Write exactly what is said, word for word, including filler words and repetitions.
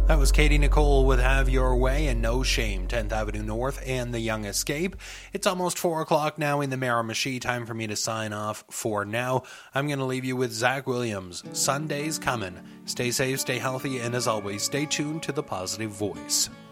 That was Katie Nicole with Have Your Way and No Shame, tenth Avenue North and The Young Escape. It's almost four o'clock now in the Miramichi. Time for me to sign off for now. I'm going to leave you with Zach Williams. Sunday's coming. Stay safe, stay healthy, and as always, stay tuned to The Positive Voice.